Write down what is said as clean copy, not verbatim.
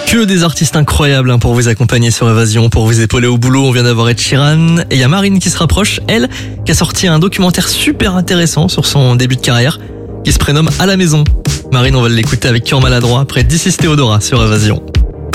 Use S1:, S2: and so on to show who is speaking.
S1: Que des artistes incroyables pour vous accompagner sur Évasion, pour vous épauler au boulot. On vient d'avoir Ed Sheeran et il y a Marine qui se rapproche, elle, qui a sorti un documentaire super intéressant sur son début de carrière, qui se prénomme À la maison. Marine, on va l'écouter avec Cœur maladroit après This is Théodora sur Évasion.